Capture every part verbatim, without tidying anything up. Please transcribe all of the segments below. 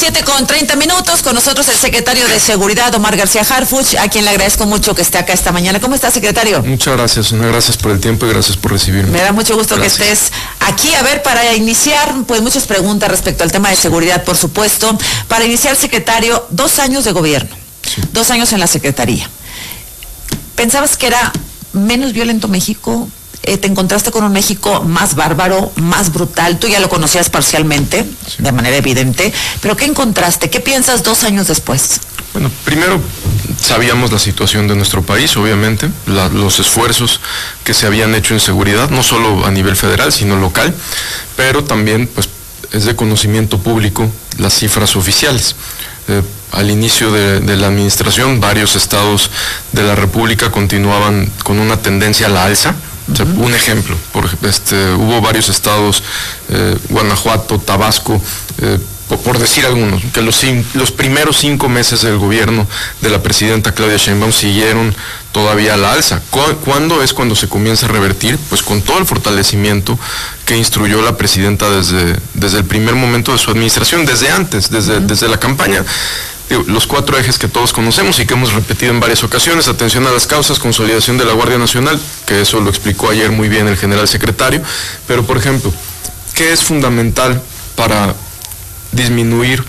siete con treinta minutos, con nosotros el secretario de Seguridad, Omar García Harfuch, a quien le agradezco mucho que esté acá esta mañana. ¿Cómo está, secretario? Muchas gracias, gracias por el tiempo y gracias por recibirme. Me da mucho gusto gracias. que estés aquí. A ver, para iniciar, pues muchas preguntas respecto al tema de seguridad, por supuesto. Para iniciar, secretario, dos años de gobierno, sí. dos años en la Secretaría. ¿Pensabas que era menos violento México? Eh, ¿Te encontraste con un México más bárbaro, más brutal? Tú ya lo conocías parcialmente, sí. de manera evidente, pero ¿qué encontraste? ¿Qué piensas dos años después? Bueno, primero sabíamos la situación de nuestro país, obviamente, la, los esfuerzos que se habían hecho en seguridad, no solo a nivel federal, sino local, pero también pues es de conocimiento público las cifras oficiales. Eh, al inicio de, de la administración, varios estados de la República continuaban con una tendencia a la alza. O sea, un ejemplo, por, este, hubo varios estados, eh, Guanajuato, Tabasco, eh, por, por decir algunos, que los, los primeros cinco meses del gobierno de la presidenta Claudia Sheinbaum siguieron todavía a la alza. ¿Cuándo es cuando se comienza a revertir? Pues con todo el fortalecimiento que instruyó la presidenta desde, desde el primer momento de su administración, desde antes, desde, uh-huh. desde la campaña. Los cuatro ejes que todos conocemos y que hemos repetido en varias ocasiones: atención a las causas, consolidación de la Guardia Nacional, que eso lo explicó ayer muy bien el general secretario, pero por ejemplo, ¿qué es fundamental para disminuir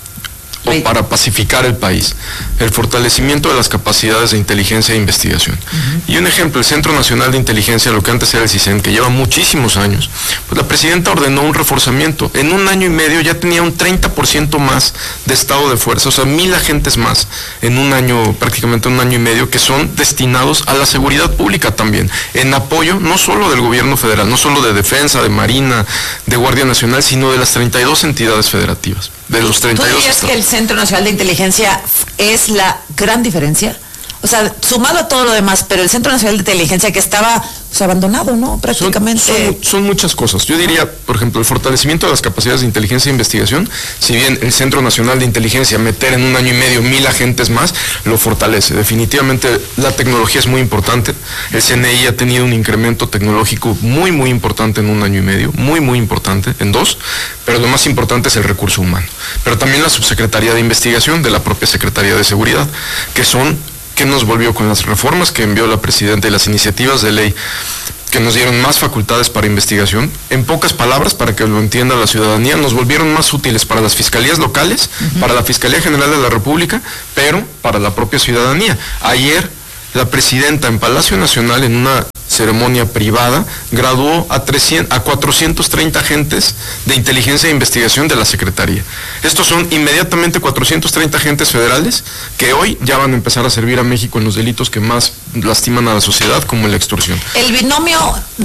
o para pacificar el país? El fortalecimiento de las capacidades de inteligencia e investigación. Uh-huh. Y un ejemplo, el Centro Nacional de Inteligencia, lo que antes era el CISEN, que lleva muchísimos años, pues la presidenta ordenó un reforzamiento. En un año y medio ya tenía un treinta por ciento más de estado de fuerza, o sea, mil agentes más en un año, prácticamente un año y medio, que son destinados a la seguridad pública también, en apoyo no solo del gobierno federal, no solo de Defensa, de Marina, de Guardia Nacional, sino de las treinta y dos entidades federativas. De los treinta y dos ¿Tú dirías que el Centro Nacional de Inteligencia es la gran diferencia? O sea, sumado a todo lo demás, pero el Centro Nacional de Inteligencia que estaba pues, abandonado, ¿no? Prácticamente. Son, son, son muchas cosas. Yo diría, por ejemplo, el fortalecimiento de las capacidades de inteligencia e investigación, si bien el Centro Nacional de Inteligencia, meter en un año y medio mil agentes más, lo fortalece. Definitivamente la tecnología es muy importante. El C N I ha tenido un incremento tecnológico muy, muy importante en un año y medio, muy, muy importante, en dos, pero lo más importante es el recurso humano. Pero también la Subsecretaría de Investigación de la propia Secretaría de Seguridad, que son que nos volvió con las reformas que envió la presidenta y las iniciativas de ley que nos dieron más facultades para investigación. En pocas palabras, para que lo entienda la ciudadanía, nos volvieron más útiles para las fiscalías locales, uh-huh. para la Fiscalía General de la República, pero para la propia ciudadanía. Ayer, la presidenta en Palacio Nacional, en una ceremonia privada, graduó a, trescientos, a cuatrocientos treinta agentes de inteligencia e investigación de la Secretaría. Estos son inmediatamente cuatrocientos treinta agentes federales que hoy ya van a empezar a servir a México en los delitos que más lastiman a la sociedad, como la extorsión. ¿El binomio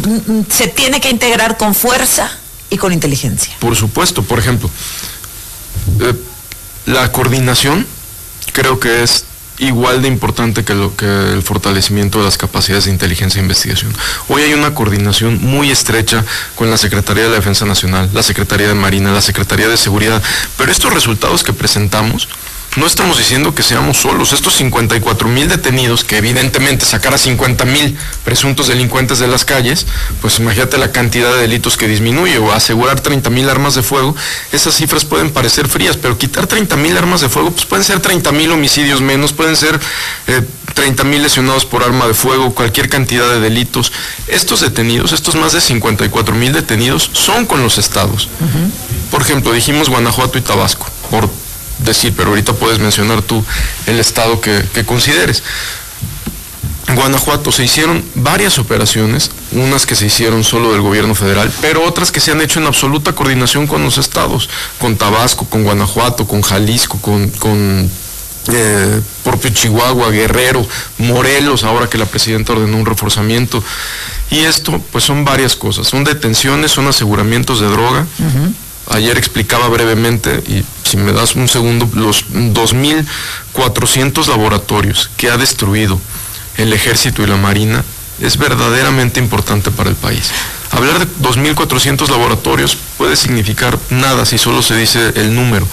se tiene que integrar con fuerza y con inteligencia? Por supuesto. Por ejemplo, eh, la coordinación creo que es igual de importante que, lo, que el fortalecimiento de las capacidades de inteligencia e investigación. Hoy hay una coordinación muy estrecha con la Secretaría de la Defensa Nacional, la Secretaría de Marina, la Secretaría de Seguridad, pero estos resultados que presentamos, no estamos diciendo que seamos solos. Estos cincuenta y cuatro mil detenidos, que evidentemente sacar a cincuenta mil presuntos delincuentes de las calles, pues imagínate la cantidad de delitos que disminuye, o asegurar treinta mil armas de fuego, esas cifras pueden parecer frías, pero quitar treinta mil armas de fuego, pues pueden ser treinta mil homicidios menos, pueden ser eh, treinta mil lesionados por arma de fuego, cualquier cantidad de delitos. Estos detenidos, estos más de cincuenta y cuatro mil detenidos, son con los estados. Uh-huh. Por ejemplo, dijimos Guanajuato y Tabasco, por decir, pero ahorita puedes mencionar tú el estado que, que consideres. En Guanajuato se hicieron varias operaciones, unas que se hicieron solo del gobierno federal, pero otras que se han hecho en absoluta coordinación con los estados, con Tabasco, con Guanajuato, con Jalisco, con, con eh, propio Chihuahua, Guerrero, Morelos, ahora que la presidenta ordenó un reforzamiento. Y esto, pues son varias cosas, son detenciones, son aseguramientos de droga. Uh-huh. Ayer explicaba brevemente, y si me das un segundo, los dos mil cuatrocientos laboratorios que ha destruido el Ejército y la Marina es verdaderamente importante para el país. Hablar de dos mil cuatrocientos laboratorios puede significar nada si solo se dice el número,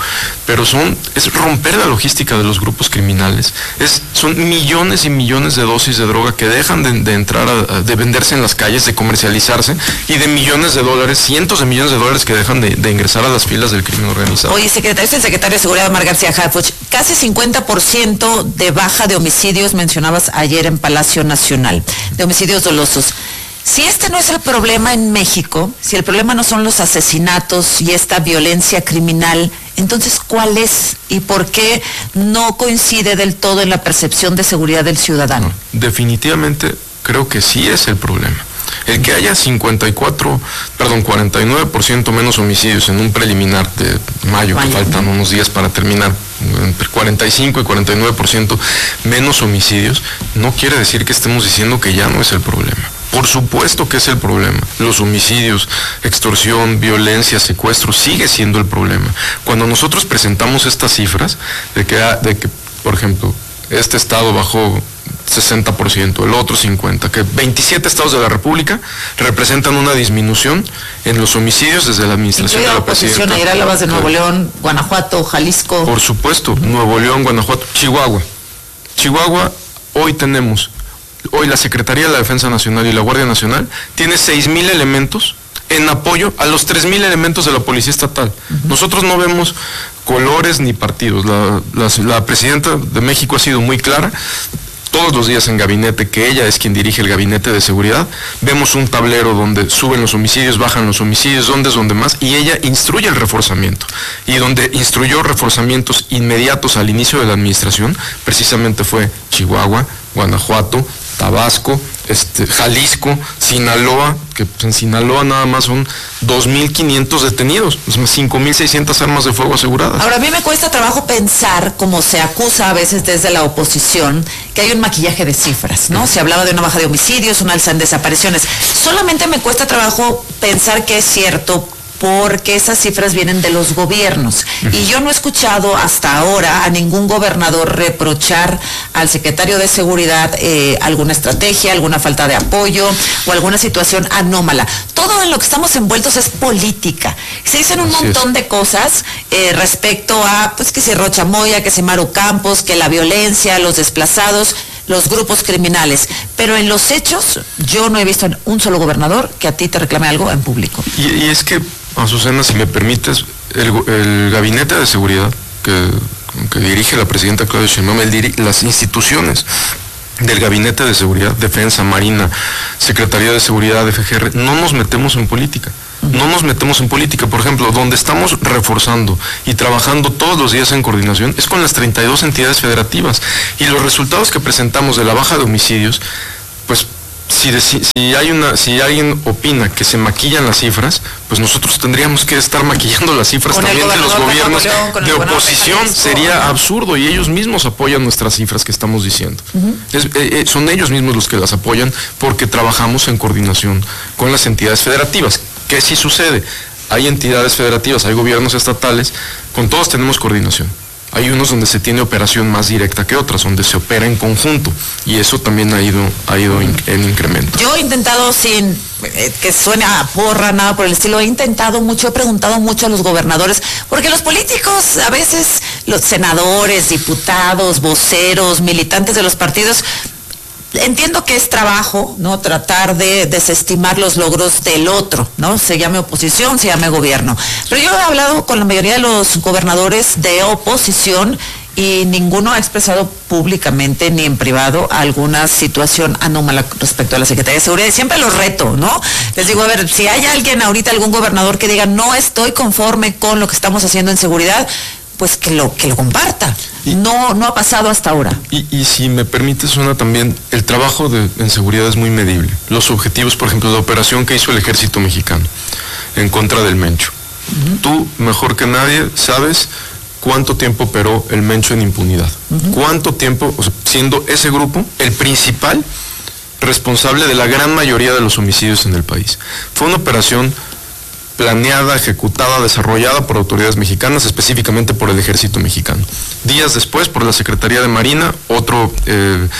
pero son, es romper la logística de los grupos criminales, es, son millones y millones de dosis de droga que dejan de, de entrar, a, de venderse en las calles, de comercializarse, y de millones de dólares, cientos de millones de dólares que dejan de, de ingresar a las filas del crimen organizado. Oye, secretario, es el secretario de Seguridad, Omar García Harfuch, casi cincuenta por ciento de baja de homicidios, mencionabas ayer en Palacio Nacional, de homicidios dolosos. Si este no es el problema en México, si el problema no son los asesinatos y esta violencia criminal, entonces, ¿cuál es y por qué no coincide del todo en la percepción de seguridad del ciudadano? No, definitivamente creo que sí es el problema. El que haya cincuenta y cuatro, perdón, cuarenta y nueve por ciento menos homicidios en un preliminar de mayo, que faltan unos días para terminar, entre cuarenta y cinco y cuarenta y nueve por ciento menos homicidios, no quiere decir que estemos diciendo que ya no es el problema. Por supuesto que es el problema. Los homicidios, extorsión, violencia, secuestro, sigue siendo el problema. Cuando nosotros presentamos estas cifras, de que, de que por ejemplo, este estado bajó sesenta por ciento, el otro cincuenta por ciento, que veintisiete estados de la República representan una disminución en los homicidios desde la administración de la presidenta. Ayer hablabas de Nuevo León, Guanajuato, Jalisco. Por supuesto, Nuevo León, Guanajuato, Chihuahua. Chihuahua, hoy tenemos... Hoy la Secretaría de la Defensa Nacional y la Guardia Nacional tiene seis mil elementos en apoyo a los tres mil elementos de la Policía Estatal. Uh-huh. Nosotros no vemos colores ni partidos. La, la, la Presidenta de México ha sido muy clara. Todos los días en gabinete, que ella es quien dirige el gabinete de seguridad, vemos un tablero donde suben los homicidios, bajan los homicidios, dónde es donde más, y ella instruye el reforzamiento. Y donde instruyó reforzamientos inmediatos al inicio de la administración, precisamente fue Chihuahua, Guanajuato, Tabasco, este, Jalisco, Sinaloa, que en Sinaloa nada más son dos mil quinientos detenidos, cinco mil seiscientas armas de fuego aseguradas. Ahora, a mí me cuesta trabajo pensar, como se acusa a veces desde la oposición, que hay un maquillaje de cifras, ¿no? Se hablaba de una baja de homicidios, una alza en desapariciones. Solamente me cuesta trabajo pensar que es cierto, porque esas cifras vienen de los gobiernos. Uh-huh. Y yo no he escuchado hasta ahora a ningún gobernador reprochar al secretario de Seguridad eh, alguna estrategia, alguna falta de apoyo o alguna situación anómala. Todo en lo que estamos envueltos es política. Se dicen un Así montón es. de cosas eh, respecto a, pues que si Rocha Moya, que si Maru Campos, que la violencia, los desplazados, los grupos criminales, pero en los hechos yo no he visto un solo gobernador que a ti te reclame algo en público. Y, y es que, Azucena, si me permites, el, el gabinete de seguridad que, que dirige la presidenta Claudia Sheinbaum, las instituciones del Gabinete de Seguridad, Defensa, Marina, Secretaría de Seguridad, F G R, no nos metemos en política. No nos metemos en política. Por ejemplo, donde estamos reforzando y trabajando todos los días en coordinación es con las treinta y dos entidades federativas. Y los resultados que presentamos de la baja de homicidios, pues si, de, si, si hay una, si alguien opina que se maquillan las cifras, pues nosotros tendríamos que estar maquillando las cifras con también de los gobiernos León, de oposición. Sería absurdo, y ellos mismos apoyan nuestras cifras que estamos diciendo. Uh-huh. es, eh, son ellos mismos los que las apoyan porque trabajamos en coordinación con las entidades federativas. ¿Qué sí sucede? Hay entidades federativas, hay gobiernos estatales, con todos tenemos coordinación. Hay unos donde se tiene operación más directa que otras, donde se opera en conjunto, y eso también ha ido, ha ido in, en incremento. Yo he intentado, sin eh, que suene a porra, nada por el estilo, he intentado mucho, he preguntado mucho a los gobernadores, porque los políticos, a veces, los senadores, diputados, voceros, militantes de los partidos, entiendo que es trabajo, ¿no? Tratar de desestimar los logros del otro, ¿no? Se llame oposición, se llame gobierno. Pero yo he hablado con la mayoría de los gobernadores de oposición y ninguno ha expresado públicamente ni en privado alguna situación anómala respecto a la Secretaría de Seguridad. Y siempre los reto, ¿no? Les digo, a ver, si hay alguien ahorita, algún gobernador que diga, no estoy conforme con lo que estamos haciendo en seguridad, pues que lo, que lo comparta. Y, no, no ha pasado hasta ahora. Y, y si me permite, Susana, también el trabajo de, en seguridad es muy medible. Los objetivos, por ejemplo, la operación que hizo el Ejército Mexicano en contra del Mencho. Uh-huh. Tú, mejor que nadie, sabes cuánto tiempo operó el Mencho en impunidad. Uh-huh. Cuánto tiempo, o sea, siendo ese grupo el principal responsable de la gran mayoría de los homicidios en el país. Fue una operación planeada, ejecutada, desarrollada por autoridades mexicanas, específicamente por el Ejército Mexicano. Días después, por la Secretaría de Marina, otro, eh,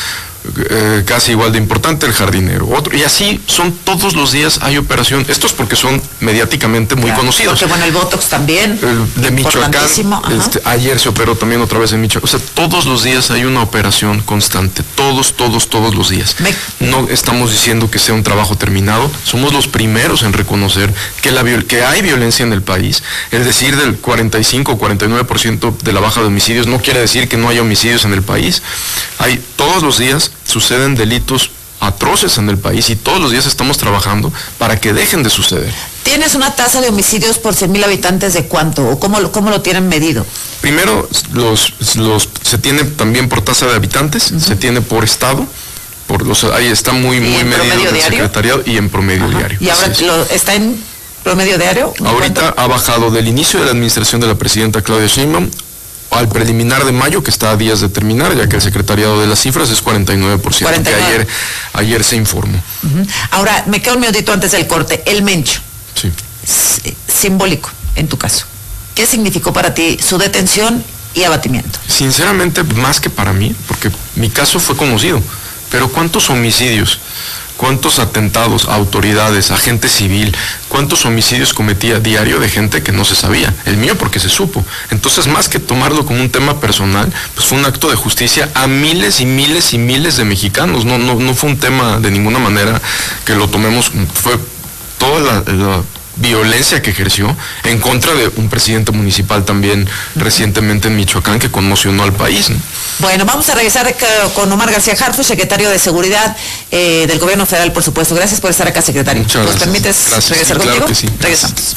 eh, casi igual de importante, el jardinero, otro, y así son todos los días hay operación. Estos porque son mediáticamente muy claro, conocidos. Porque bueno, el Botox también. El de Michoacán, este, ayer se operó también otra vez en Michoacán. O sea, todos los días hay una operación constante, todos, todos, todos los días. Me... No estamos diciendo que sea un trabajo terminado, somos los primeros en reconocer que, la, que hay violencia en el país. El decir del cuarenta y cinco o cuarenta y nueve por ciento de la baja de homicidios no quiere decir que no haya homicidios en el país. Hay todos los días suceden delitos atroces en el país y todos los días estamos trabajando para que dejen de suceder. ¿Tienes una tasa de homicidios por cien mil habitantes de cuánto? ¿O cómo, cómo lo tienen medido? Primero, los, los, se tiene también por tasa de habitantes, uh-huh. se tiene por estado, por los, ahí está muy, muy medido en el secretariado y en promedio Ajá. diario. ¿Y ahora lo, está en promedio diario? Ahorita ha bajado del inicio de la administración de la presidenta Claudia Sheinbaum al preliminar de mayo, que está a días de terminar, ya que el secretariado de las cifras es cuarenta y nueve por ciento, cuarenta y nueve. Que ayer, ayer se informó. Uh-huh. Ahora, me quedo un minutito antes del corte. El Mencho. Sí. S- simbólico, en tu caso. ¿Qué significó para ti su detención y abatimiento? Sinceramente, más que para mí, porque mi caso fue conocido, pero ¿cuántos homicidios? ¿Cuántos atentados a autoridades, a gente civil? ¿Cuántos homicidios cometía diario de gente que no se sabía? El mío porque se supo. Entonces, más que tomarlo como un tema personal, pues fue un acto de justicia a miles y miles y miles de mexicanos. No, no, no fue un tema de ninguna manera que lo tomemos, fue toda la, la violencia que ejerció en contra de un presidente municipal también uh-huh. recientemente en Michoacán que conmocionó al país, ¿no? Bueno, vamos a regresar con Omar García Harfuch, secretario de Seguridad eh, del Gobierno Federal, por supuesto. Gracias por estar acá, secretario. Muchas ¿Nos gracias. permites gracias. regresar Sí, contigo? Claro que sí. Regresamos.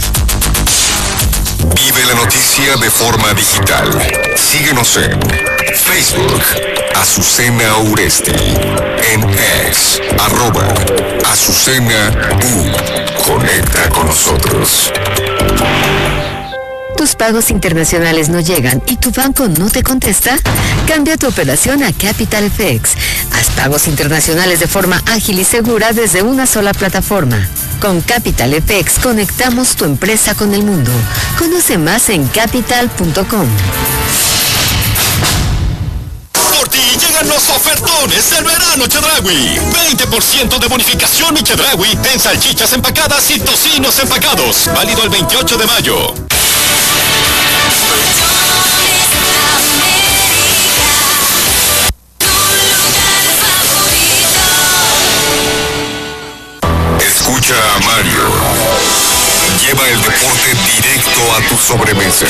Vive la noticia de forma digital. Síguenos en Facebook, Azucena Uresti, en X, arroba Azucena U. Conecta con nosotros. ¿Tus pagos internacionales no llegan y tu banco no te contesta? Cambia tu operación a Capital F X. Haz pagos internacionales de forma ágil y segura desde una sola plataforma. Con Capital F X conectamos tu empresa con el mundo. Conoce más en capital punto com. Por ti llegan los ofertones del verano Chedraui. veinte por ciento de bonificación y Chedraui en salchichas empacadas y tocinos empacados. Válido el veintiocho de mayo. Escucha a Mario. Lleva el deporte directo a tu sobremesa.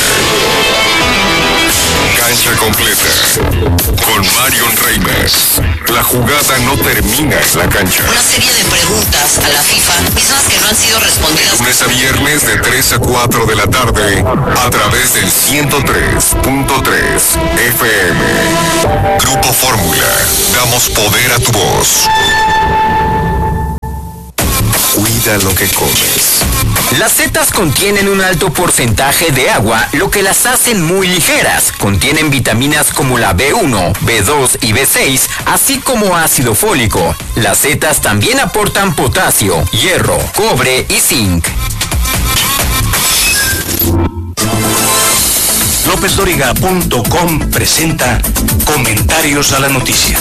Cancha completa. Con Marion Reimers. La jugada no termina en la cancha. Una serie de preguntas a la FIFA, mismas que no han sido respondidas. Lunes a viernes de tres a cuatro de la tarde, a través del ciento tres punto tres F M. Grupo Fórmula. Damos poder a tu voz. Cuida lo que comes. Las setas contienen un alto porcentaje de agua, lo que las hacen muy ligeras. Contienen vitaminas como la B uno, B dos y B seis, así como ácido fólico. Las setas también aportan potasio, hierro, cobre y zinc. López Dóriga punto com presenta Comentarios a la Noticia.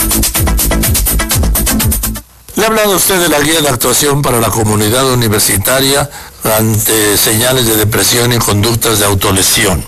Le ha hablado usted de la guía de actuación para la comunidad universitaria ante señales de depresión y conductas de autolesión.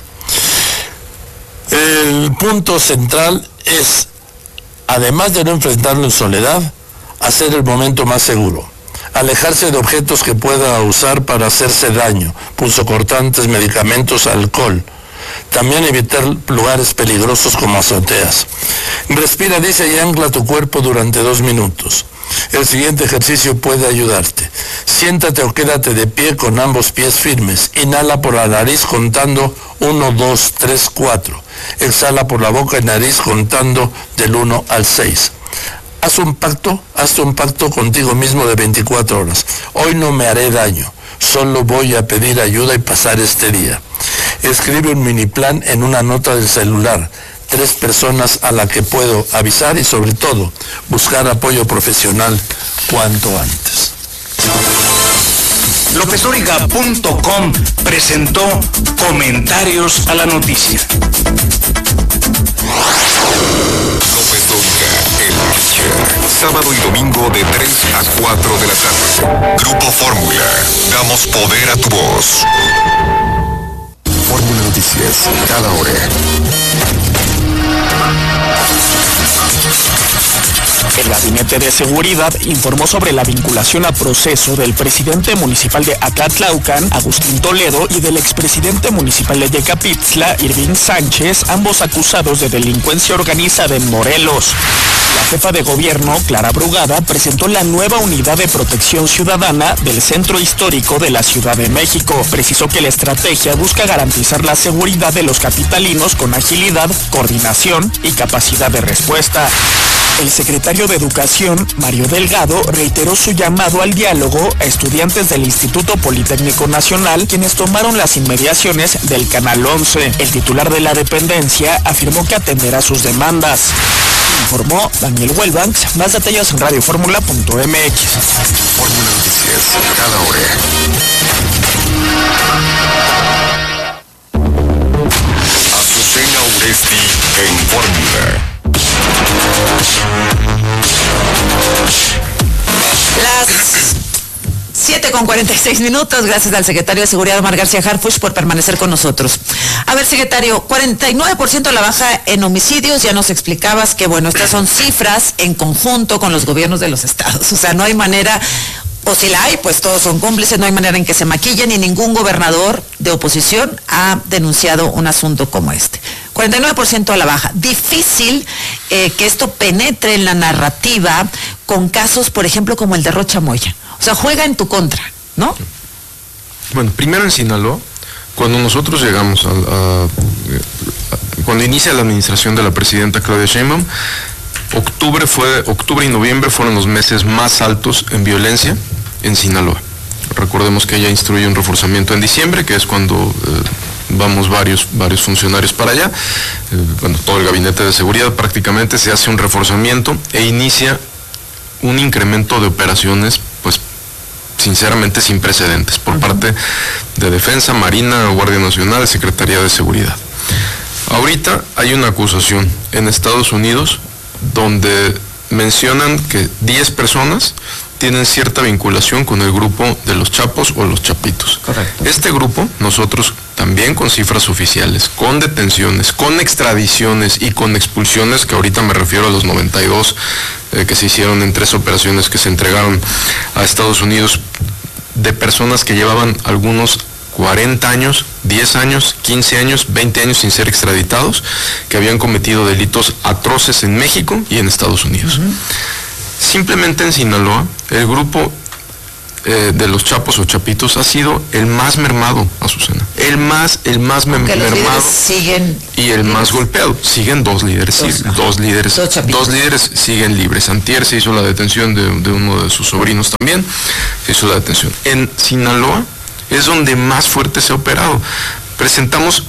El punto central es, además de no enfrentarlo en soledad, hacer el momento más seguro. Alejarse de objetos que pueda usar para hacerse daño, punzocortantes, medicamentos, alcohol. También evitar lugares peligrosos como azoteas. Respira, dice, y ancla tu cuerpo durante dos minutos. El siguiente ejercicio puede ayudarte. Siéntate o quédate de pie con ambos pies firmes. Inhala por la nariz contando uno, dos, tres, cuatro. Exhala por la boca y nariz contando del uno al seis. Haz un pacto, haz un pacto contigo mismo de veinticuatro horas. Hoy no me haré daño. Solo voy a pedir ayuda y pasar este día. Escribe un mini plan en una nota del celular. Tres personas a la que puedo avisar y sobre todo buscar apoyo profesional cuanto antes. López Dóriga punto com presentó Comentarios a la Noticia. López Dóriga, el sábado y domingo de tres a cuatro de la tarde. Grupo Fórmula, damos poder a tu voz. Fórmula Noticias, cada hora. El Gabinete de Seguridad informó sobre la vinculación a proceso del presidente municipal de Acatlaucan, Agustín Toledo, y del expresidente municipal de Yecapitzla, Irving Sánchez, ambos acusados de delincuencia organizada en Morelos. La jefa de gobierno, Clara Brugada, presentó la nueva unidad de protección ciudadana del Centro Histórico de la Ciudad de México. Precisó que la estrategia busca garantizar la seguridad de los capitalinos con agilidad, coordinación y capacidad de respuesta. El secretario de Educación, Mario Delgado, reiteró su llamado al diálogo a estudiantes del Instituto Politécnico Nacional, quienes tomaron las inmediaciones del Canal once. El titular de la dependencia afirmó que atenderá sus demandas. Informó Daniel Huelbanks. Más detalles en radio fórmula punto m x. Fórmula Noticias, cada hora. Azucena Uresti en Fórmula. Las siete con cuarenta y seis minutos, gracias al secretario de Seguridad, Omar García Harfuch, por permanecer con nosotros. A ver, secretario, cuarenta y nueve por ciento la baja en homicidios, ya nos explicabas que, bueno, estas son cifras en conjunto con los gobiernos de los estados, o sea, no hay manera, o si la hay, pues todos son cómplices, no hay manera en que se maquillen y ningún gobernador de oposición ha denunciado un asunto como este. cuarenta y nueve por ciento a la baja. Difícil eh, que esto penetre en la narrativa con casos, por ejemplo, como el de Rocha Moya. O sea, juega en tu contra, ¿no? Bueno, primero en Sinaloa, cuando nosotros llegamos a, a, a cuando inicia la administración de la presidenta Claudia Sheinbaum, octubre fue, octubre y noviembre fueron los meses más altos en violencia en Sinaloa. Recordemos que ella instruye un reforzamiento en diciembre, que es cuando eh, vamos varios, varios funcionarios para allá, eh, bueno, todo el gabinete de seguridad prácticamente se hace un reforzamiento e inicia un incremento de operaciones, pues sinceramente sin precedentes, por uh-huh. parte de Defensa, Marina, Guardia Nacional, Secretaría de Seguridad. Ahorita hay una acusación en Estados Unidos donde mencionan que diez personas tienen cierta vinculación con el grupo de los Chapos o los Chapitos. Correcto. Este grupo, nosotros también con cifras oficiales, con detenciones, con extradiciones y con expulsiones, que ahorita me refiero a los noventa y dos eh, que se hicieron en tres operaciones que se entregaron a Estados Unidos, de personas que llevaban algunos cuarenta años, diez años, quince años, veinte años sin ser extraditados, que habían cometido delitos atroces en México y en Estados Unidos. Uh-huh. Simplemente en Sinaloa, el grupo eh, de los Chapos o Chapitos ha sido el más mermado, Azucena. El más, el más me mermado siguen y el libres. Más golpeado. Siguen dos líderes, dos, sí, no. dos líderes, dos, dos líderes siguen libres. Antier se hizo la detención de, de uno de sus sobrinos también, se hizo la detención. En Sinaloa es donde más fuerte se ha operado. Presentamos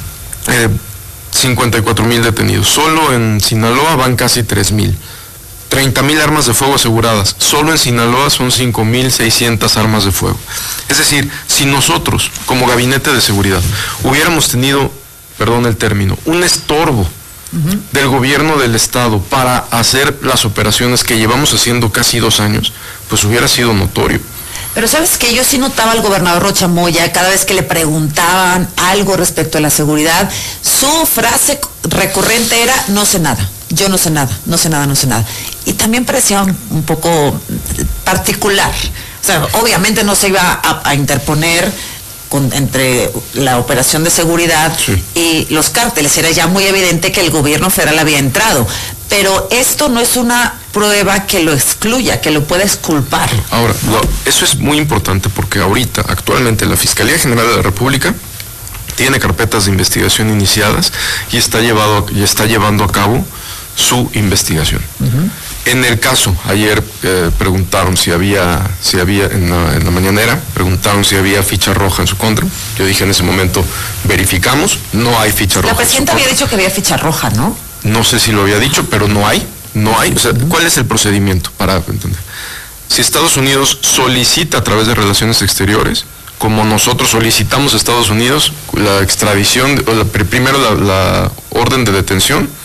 eh, cincuenta y cuatro mil detenidos. Solo en Sinaloa van casi tres mil. treinta mil armas de fuego aseguradas. Solo en Sinaloa son cinco mil seiscientas armas de fuego. Es decir, si nosotros, como Gabinete de Seguridad, hubiéramos tenido, perdón el término, un estorbo uh-huh. del gobierno del Estado para hacer las operaciones que llevamos haciendo casi dos años, pues hubiera sido notorio. Pero sabes que yo sí notaba al gobernador Rocha Moya, cada vez que le preguntaban algo respecto a la seguridad, su frase recurrente era, no sé nada, yo no sé nada, no sé nada, no sé nada. Y también parecía un, un poco particular. O sea, obviamente no se iba a, a interponer con, entre la operación de seguridad sí. y los cárteles. Era ya muy evidente que el gobierno federal había entrado. Pero esto no es una prueba que lo excluya, que lo pueda exculpar. Ahora, lo, eso es muy importante porque ahorita, actualmente, la Fiscalía General de la República tiene carpetas de investigación iniciadas y está, llevado, y está llevando a cabo su investigación. Uh-huh. En el caso, ayer eh, preguntaron si había, si había en la, en la mañanera, preguntaron si había ficha roja en su contra. Yo dije en ese momento, verificamos, no hay ficha roja. La presidenta había dicho que había ficha roja, ¿no? No sé si lo había dicho, pero no hay, no hay. O sea, ¿cuál es el procedimiento para entender? Si Estados Unidos solicita a través de Relaciones Exteriores, como nosotros solicitamos a Estados Unidos la extradición, o la, primero la, la orden de detención,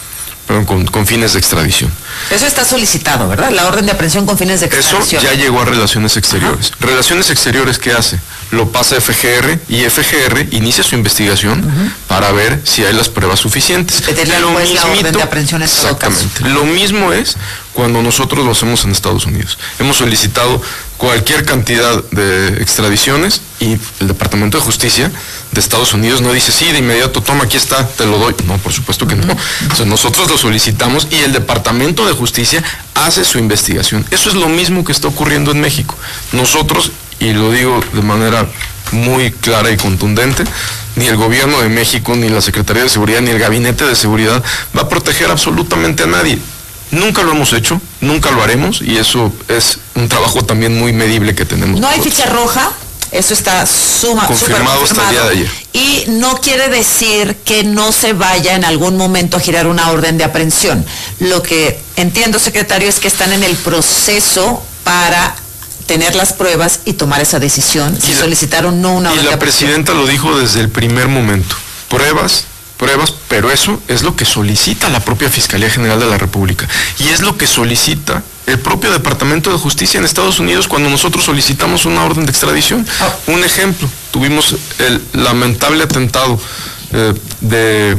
perdón, con, con fines de extradición. Eso está solicitado, ¿verdad? La orden de aprehensión con fines de extradición. Eso ya llegó a Relaciones Exteriores. Ajá. Relaciones Exteriores, ¿qué hace? Lo pasa a F G R y F G R inicia su investigación uh-huh. para ver si hay las pruebas suficientes. Pedirle al juez la orden de aprehensión en todo caso. Exactamente. Lo mismo es cuando nosotros lo hacemos en Estados Unidos. Hemos solicitado cualquier cantidad de extradiciones y el Departamento de Justicia de Estados Unidos no dice, sí, de inmediato, toma, aquí está, te lo doy. No, por supuesto que no. O sea, nosotros lo solicitamos y el Departamento de Justicia hace su investigación. Eso es lo mismo que está ocurriendo en México. Nosotros, y lo digo de manera muy clara y contundente, ni el gobierno de México, ni la Secretaría de Seguridad, ni el Gabinete de Seguridad va a proteger absolutamente a nadie. Nunca lo hemos hecho, nunca lo haremos, y eso es un trabajo también muy medible que tenemos. No hay ficha roja, eso está suma, confirmado, confirmado hasta el día de ayer. Y no quiere decir que no se vaya en algún momento a girar una orden de aprehensión. Lo que entiendo, secretario, es que están en el proceso para tener las pruebas y tomar esa decisión, si solicitaron no una orden de aprehensión. Y la presidenta lo dijo desde el primer momento, pruebas, pruebas, pero eso es lo que solicita la propia Fiscalía General de la República y es lo que solicita el propio Departamento de Justicia en Estados Unidos cuando nosotros solicitamos una orden de extradición. Oh. Un ejemplo, tuvimos el lamentable atentado eh, de,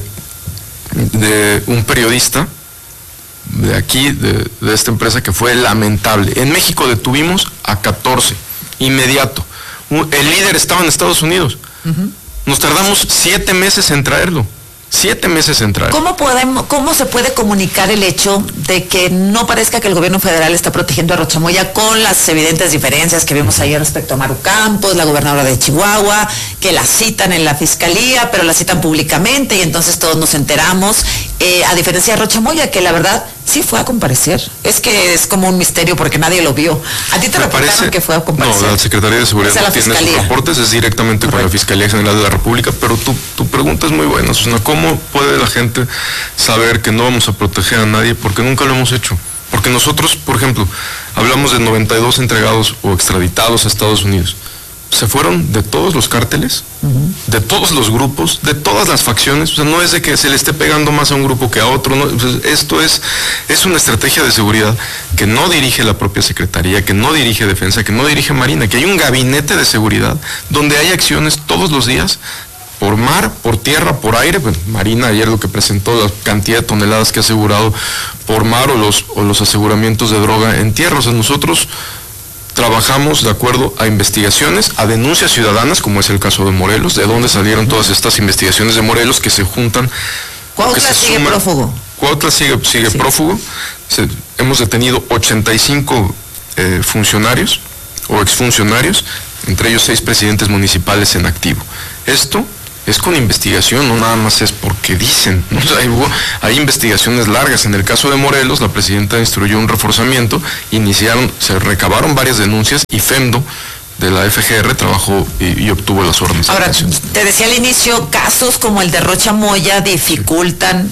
de un periodista de aquí, de, de esta empresa, que fue lamentable. En México detuvimos a catorce, inmediato. Un, el líder estaba en Estados Unidos. Uh-huh. Nos tardamos siete meses en traerlo. Siete meses en traerlo. ¿Cómo podemos, cómo se puede comunicar el hecho de que no parezca que el gobierno federal está protegiendo a Rocha Moya con las evidentes diferencias que vimos ayer respecto a Maru Campos, la gobernadora de Chihuahua, que la citan en la fiscalía, pero la citan públicamente y entonces todos nos enteramos, eh, a diferencia de Rocha Moya, que la verdad sí fue a comparecer? Es que es como un misterio porque nadie lo vio. ¿A ti te Me reportaron parece, que fue a comparecer? No, la Secretaría de Seguridad no tiene sus reportes, es directamente Correcto. Con la Fiscalía General de la República, pero tu, tu pregunta es muy buena, Susana. ¿Cómo puede la gente saber que no vamos a proteger a nadie? Porque nunca lo hemos hecho. Porque nosotros, por ejemplo, hablamos de noventa y dos entregados o extraditados a Estados Unidos. Se fueron de todos los cárteles, uh-huh. de todos los grupos, de todas las facciones. O sea, no es de que se le esté pegando más a un grupo que a otro. No, pues esto es, es una estrategia de seguridad que no dirige la propia Secretaría, que no dirige Defensa, que no dirige Marina, que hay un gabinete de seguridad donde hay acciones todos los días, por mar, por tierra, por aire. Pues Marina ayer lo que presentó, la cantidad de toneladas que ha asegurado por mar o los, o los aseguramientos de droga en tierra. O sea, nosotros trabajamos de acuerdo a investigaciones, a denuncias ciudadanas, como es el caso de Morelos, de dónde salieron todas estas investigaciones de Morelos que se juntan. Cuautla sigue suman. prófugo. Cuautla sigue, sigue sí. prófugo. Se, hemos detenido ochenta y cinco eh, funcionarios o exfuncionarios, entre ellos seis presidentes municipales en activo. Esto es con investigación, no nada más es porque dicen. ¿no? O sea, hay, hay investigaciones largas. En el caso de Morelos, la presidenta instruyó un reforzamiento, iniciaron, se recabaron varias denuncias y FEMDO de la F G R trabajó y, y obtuvo las órdenes. Ahora, te decía al inicio, casos como el de Rocha Moya dificultan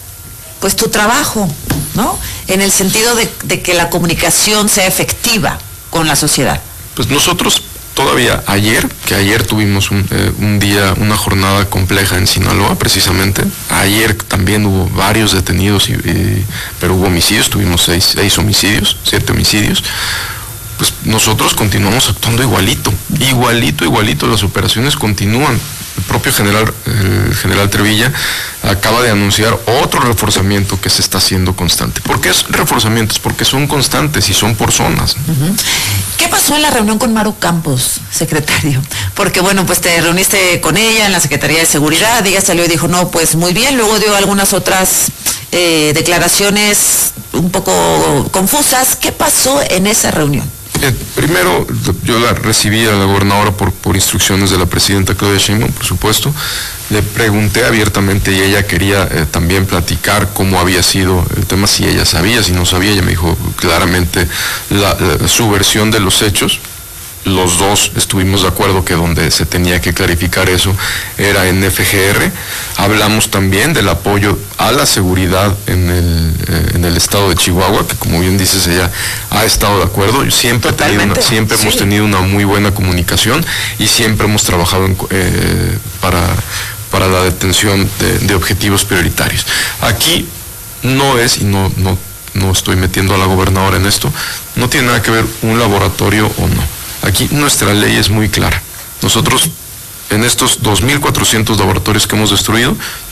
pues tu trabajo, ¿no? En el sentido de, de que la comunicación sea efectiva con la sociedad. Pues nosotros todavía ayer, que ayer tuvimos un, eh, un día, una jornada compleja en Sinaloa, precisamente. Ayer también hubo varios detenidos, y, y, pero hubo homicidios, tuvimos seis, seis homicidios, siete homicidios. Pues nosotros continuamos actuando igualito, igualito, igualito, las operaciones continúan. El propio general, el general Trevilla acaba de anunciar otro reforzamiento que se está haciendo constante. ¿Por qué es reforzamientos? Porque son constantes y son por zonas. Uh-huh. ¿Qué pasó en la reunión con Maru Campos, secretario? Porque bueno, pues te reuniste con ella en la Secretaría de Seguridad, ella salió y dijo, no, pues muy bien, luego dio algunas otras eh, declaraciones un poco confusas. ¿Qué pasó en esa reunión? Eh, primero, yo la recibí a la gobernadora por, por instrucciones de la presidenta Claudia Sheinbaum, por supuesto. Le pregunté abiertamente y ella quería eh, también platicar cómo había sido el tema, si ella sabía, si no sabía. Ella me dijo claramente la, la, su versión de los hechos. Los dos estuvimos de acuerdo que donde se tenía que clarificar eso era en F G R. Hablamos también del apoyo a la seguridad en el, eh, en el estado de Chihuahua, que como bien dices, ella ha estado de acuerdo. Siempre, tenido una, siempre sí. hemos tenido una muy buena comunicación y siempre hemos trabajado en, eh, para, para la detención de, de objetivos prioritarios. Aquí no es, y no, no, no estoy metiendo a la gobernadora en esto, no tiene nada que ver un laboratorio o no. Aquí nuestra ley es muy clara. Nosotros, en estos dos mil cuatrocientos laboratorios que hemos destruido,